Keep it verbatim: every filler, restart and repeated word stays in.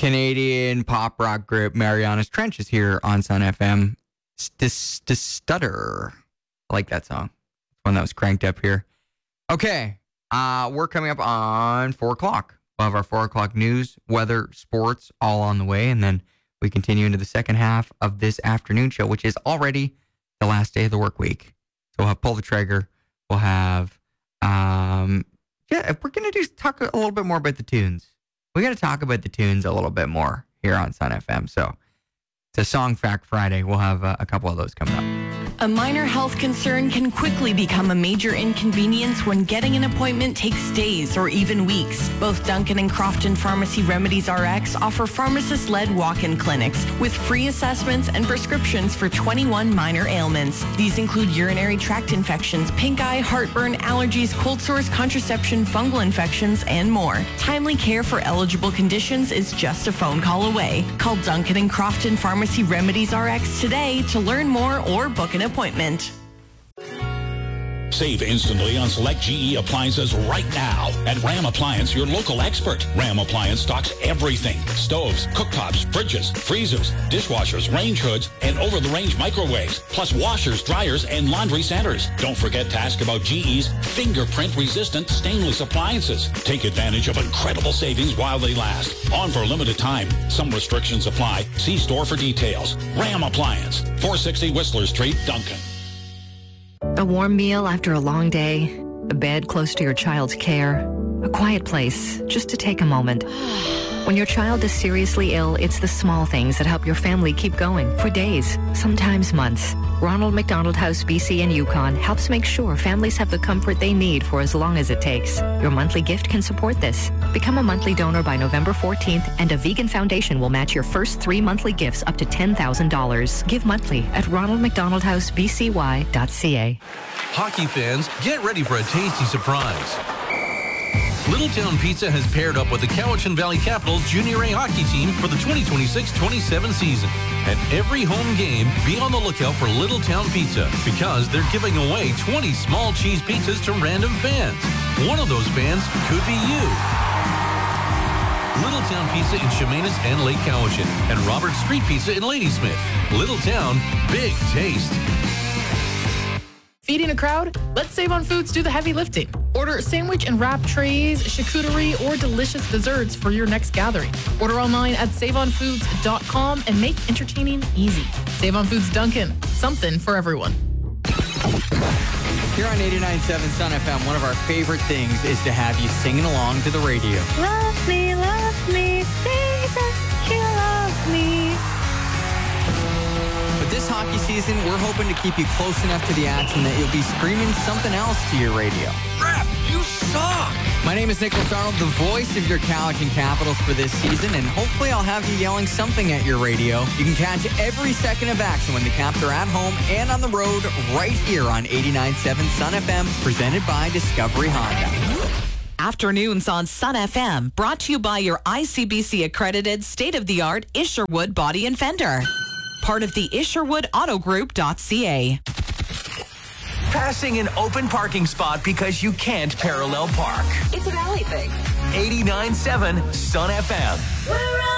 Canadian pop rock group Mariana's Trench is here on Sun F M. The Stutter. I like that song. One that was cranked up here. Okay. Uh, we're coming up on four o'clock. We'll have our four o'clock news, weather, sports, all on the way. And then we continue into the second half of this afternoon show, which is already the last day of the work week. So we'll have Pull the Trigger. We'll have, um, yeah, we're going to do talk a little bit more about the tunes. We got to talk about the tunes a little bit more here on Sun F M. So it's a Song Fact Friday. We'll have uh, a couple of those coming up. A minor health concern can quickly become a major inconvenience when getting an appointment takes days or even weeks. Both Duncan and Crofton Pharmacy Remedies R X offer pharmacist-led walk-in clinics with free assessments and prescriptions for twenty-one minor ailments. These include urinary tract infections, pink eye, heartburn, allergies, cold sores, contraception, fungal infections, and more. Timely care for eligible conditions is just a phone call away. Call Duncan and Crofton Pharmacy Remedies R X today to learn more or book an appointment. Save instantly on select G E appliances right now at Ram Appliance, your local expert. Ram Appliance stocks everything: stoves, cooktops, fridges, freezers, dishwashers, range hoods, and over-the-range microwaves, plus washers, dryers, and laundry centers. Don't forget to ask about G E's fingerprint-resistant stainless appliances. Take advantage of incredible savings while they last. On for a limited time. Some restrictions apply. See store for details. Ram Appliance, four sixty Whistler Street, Duncan. A warm meal after a long day, a bed close to your child's care, a quiet place just to take a moment. When your child is seriously ill, it's the small things that help your family keep going for days, sometimes months. Ronald McDonald House B C and Yukon helps make sure families have the comfort they need for as long as it takes. Your monthly gift can support this. Become a monthly donor by November fourteenth, and a vegan foundation will match your first three monthly gifts up to ten thousand dollars. Give monthly at ronald mcdonald house b c y dot c a. Hockey fans, get ready for a tasty surprise. Littletown Pizza has paired up with the Cowichan Valley Capitals Junior A hockey team for the twenty twenty-six twenty-seven season. At every home game, be on the lookout for Littletown Pizza because they're giving away twenty small cheese pizzas to random fans. One of those fans could be you. Littletown Pizza in Chemainus and Lake Cowichan, and Robert Street Pizza in Ladysmith. Littletown, big taste. Feeding a crowd? Let Save on Foods do the heavy lifting. Order sandwich and wrap trays, charcuterie, or delicious desserts for your next gathering. Order online at save on foods dot com and make entertaining easy. Save on Foods Duncan, something for everyone. Here on eighty-nine point seven Sun F M, one of our favorite things is to have you singing along to the radio. Love me, love me, Jesus, you love me. But this hockey season, we're hoping to keep you close enough to the action that you'll be screaming something else to your radio. Rap, you suck! My name is Nicholas Arnold, the voice of your Cowichan Capitals for this season, and hopefully I'll have you yelling something at your radio. You can catch every second of action when the Caps are at home and on the road right here on eighty-nine point seven Sun F M, presented by Discovery Honda. Afternoons on Sun F M, brought to you by your I C B C accredited state-of-the-art Isherwood Body and Fender. Part of the Isherwood Auto Group dot c a. Passing an open parking spot because you can't parallel park. It's a valley thing. eighty-nine point seven Sun F M.